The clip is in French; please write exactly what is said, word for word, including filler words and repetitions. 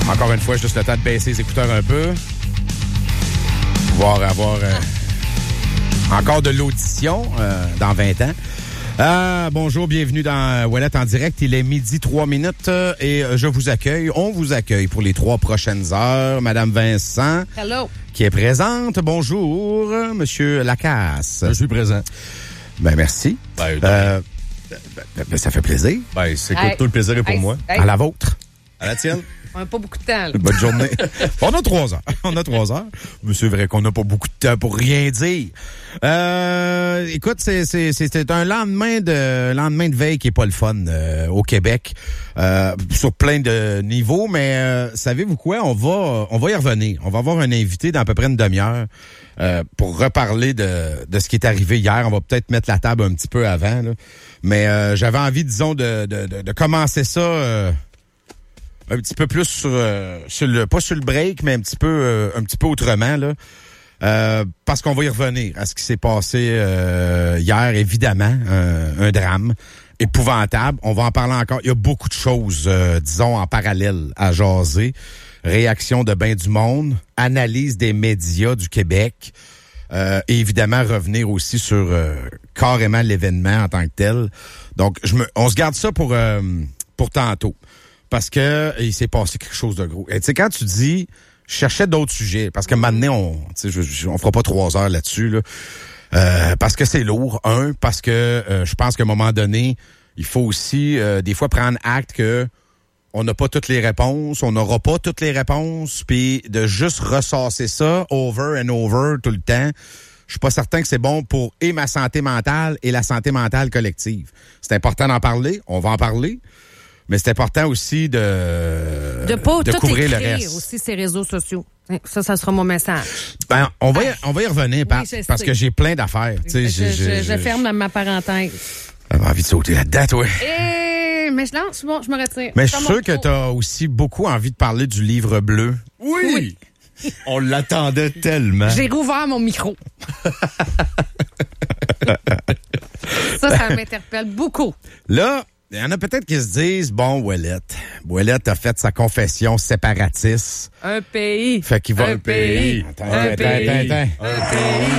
Encore une fois, juste le temps de baisser les écouteurs un peu. Pouvoir avoir euh, encore de l'audition euh, dans vingt ans. Euh, bonjour, bienvenue dans Ouellette en direct. Il est midi trois minutes euh, et je vous accueille. On vous accueille pour les trois prochaines heures. Madame Vincent. Hello. Qui est présente. Bonjour, Monsieur Lacasse. Je suis présent. Ben, merci. Ben, euh, ben, ben, ça fait plaisir. Ben, c'est Hey. tout le plaisir est pour Hey. moi. Hey. À la vôtre. À la tienne. On n'a pas beaucoup de temps, là. Bonne journée. On a trois heures. On a trois heures. Mais c'est vrai qu'on n'a pas beaucoup de temps pour rien dire. Euh, écoute, c'est, c'est, c'est un lendemain de, lendemain de veille qui est pas le fun euh, au Québec, euh, sur plein de niveaux. Mais euh, savez-vous quoi? On va, on va y revenir. On va avoir un invité dans à peu près une demi-heure euh, pour reparler de, de ce qui est arrivé hier. On va peut-être mettre la table un petit peu avant, là. Mais euh, j'avais envie, disons, de, de, de, de commencer ça... Euh, un petit peu plus sur, euh, sur le, pas sur le break, mais un petit peu, euh, un petit peu autrement, là. Euh, parce qu'on va y revenir à ce qui s'est passé euh, hier, évidemment, un, un drame épouvantable. On va en parler encore. Il y a beaucoup de choses, euh, disons, en parallèle à jaser. Réaction de ben du monde, analyse des médias du Québec, euh, et évidemment revenir aussi sur euh, carrément l'événement en tant que tel. Donc, je me, on se garde ça pour, euh, pour tantôt. Parce que il s'est passé quelque chose de gros. Et tu sais, quand tu dis, je cherchais d'autres sujets, parce que maintenant, on, tu sais, on fera pas trois heures là-dessus, là, euh, parce que c'est lourd. Un, parce que euh, je pense qu'à un moment donné, il faut aussi euh, des fois prendre acte que on n'a pas toutes les réponses, on n'aura pas toutes les réponses, puis de juste ressasser ça over and over tout le temps. Je suis pas certain que c'est bon pour et ma santé mentale et la santé mentale collective. C'est important d'en parler, on va en parler. Mais c'est important aussi de De pas de tout couvrir écrire le reste. aussi ces réseaux sociaux. Ça, ça sera mon message. Ben, on va y, on va y revenir, Pat, je parce sais. que j'ai plein d'affaires. Tu sais, Je, j'ai- je, j'ai- je j'ai- ferme ma parenthèse. J'avais envie de sauter là-dedans, toi. Eh, mais je lance, bon, je me retire. Mais je Prends suis mon sûr que micro. tu as aussi beaucoup envie de parler du livre bleu. Oui! On l'attendait tellement. J'ai rouvert mon micro. Ça, ça m'interpelle beaucoup. Là, il y en a peut-être qui se disent, bon, Ouellette, Ouellette a fait sa confession séparatiste. Un pays. Fait qu'il va... Un pays. Attends, Un attends, pays. attends, attends. Un pays.